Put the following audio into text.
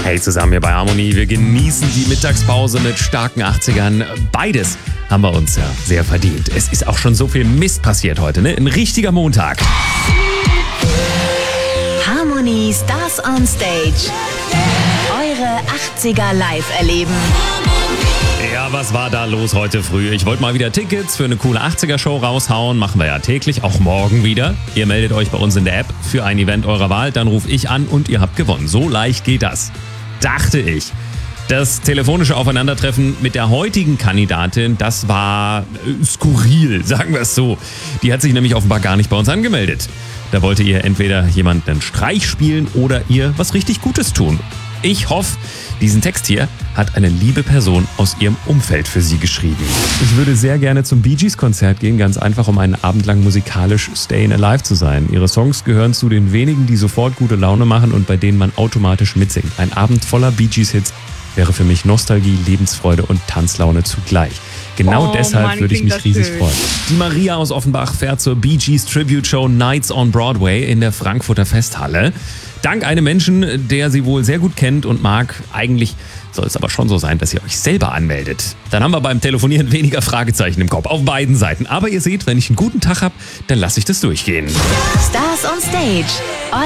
Hey zusammen hier bei Harmonie, wir genießen die Mittagspause mit starken 80ern. Beides haben wir uns ja sehr verdient. Es ist auch schon so viel Mist passiert heute, ne? Ein richtiger Montag. Harmonie Stars on Stage. Eure 80er live erleben. Ja, was war da los heute früh? Ich wollte mal wieder Tickets für eine coole 80er-Show raushauen. Machen wir ja täglich, auch morgen wieder. Ihr meldet euch bei uns in der App für ein Event eurer Wahl, dann rufe ich an und ihr habt gewonnen. So leicht geht das. Dachte ich. Das telefonische Aufeinandertreffen mit der heutigen Kandidatin, das war skurril, sagen wir es so. Die hat sich nämlich offenbar gar nicht bei uns angemeldet. Da wollte ihr entweder jemand einen Streich spielen oder ihr was richtig Gutes tun. Ich hoffe, diesen Text hier hat eine liebe Person aus ihrem Umfeld für sie geschrieben. Ich würde sehr gerne zum Bee Gees Konzert gehen, ganz einfach, um einen Abend lang musikalisch Stayin' Alive zu sein. Ihre Songs gehören zu den wenigen, die sofort gute Laune machen und bei denen man automatisch mitsingt. Ein Abend voller Bee Gees Hits wäre für mich Nostalgie, Lebensfreude und Tanzlaune zugleich. Genau deshalb würde ich mich riesig freuen. Die Maria aus Offenbach fährt zur Bee Gees Tribute Show Nights on Broadway in der Frankfurter Festhalle. Dank einem Menschen, der sie wohl sehr gut kennt und mag. Eigentlich soll es aber schon so sein, dass ihr euch selber anmeldet. Dann haben wir beim Telefonieren weniger Fragezeichen im Kopf, auf beiden Seiten. Aber ihr seht, wenn ich einen guten Tag habe, dann lasse ich das durchgehen. Stars on Stage.